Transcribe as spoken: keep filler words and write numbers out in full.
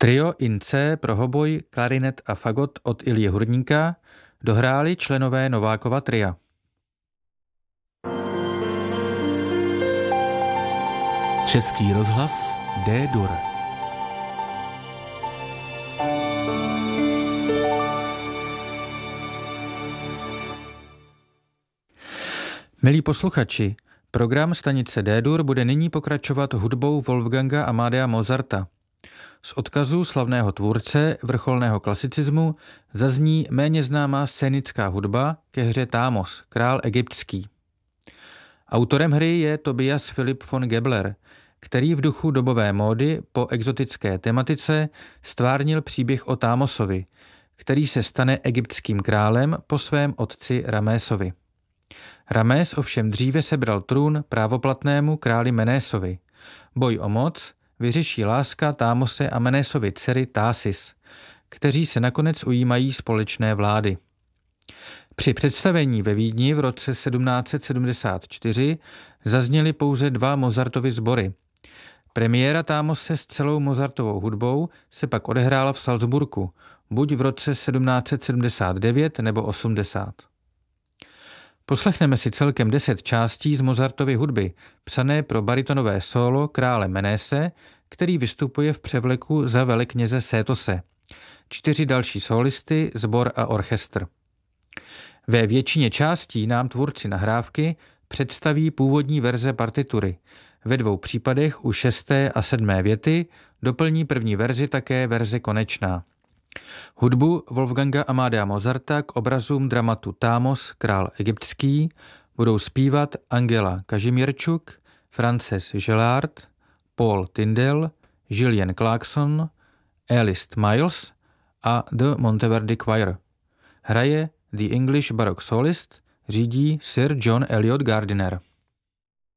Trio in C pro hoboj, klarinet a fagot od Ilji Hurníka dohráli členové Novákova tria. Český rozhlas D-dur. Milí posluchači, program stanice D-dur bude nyní pokračovat hudbou Wolfganga Amadea Mozarta. Z odkazu slavného tvůrce vrcholného klasicismu zazní méně známá scénická hudba ke hře Támos, král egyptský. Autorem hry je Tobias Philipp von Gebler, který v duchu dobové módy po exotické tematice stvárnil příběh o Támosovi, který se stane egyptským králem po svém otci Ramésovi. Ramés ovšem dříve sebral trůn právoplatnému králi Menésovi. Boj o moc vyřeší láska Támose a Menésovy dcery Tásis, kteří se nakonec ujímají společné vlády. Při představení ve Vídni v roce sedmnáct set sedmdesát čtyři zazněly pouze dva Mozartovy sbory. Premiéra Támose s celou Mozartovou hudbou se pak odehrála v Salzburgu, buď v roce sedmnáct set sedmdesát devět nebo osmdesát. Poslechneme si celkem deset částí z Mozartovy hudby, psané pro baritonové sólo krále Menése, který vystupuje v převleku za velekněze Sétose. Čtyři další sólisty, sbor a orchestr. Ve většině částí nám tvůrci nahrávky představí původní verze partitury. Ve dvou případech u šesté a sedmé věty doplní první verzi také verze konečná. Hudbu Wolfganga Amadea Mozarta k obrazům dramatu Támos, král egyptský, budou zpívat Angela Kažimierčuk, Frances Gelard, Paul Tindall, Julien Clarkson, Elist Miles a The Monteverdi Choir. Hraje The English Baroque Solist, řídí Sir John Eliot Gardiner.